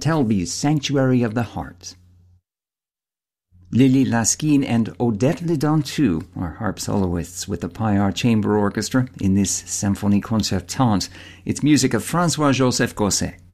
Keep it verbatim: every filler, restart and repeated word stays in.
Telby's Sanctuary of the Heart. Lily Laskin and Odette Ledantou are harp soloists with the Payard Chamber Orchestra in this Symphonie Concertante. It's music of François-Joseph Gosset.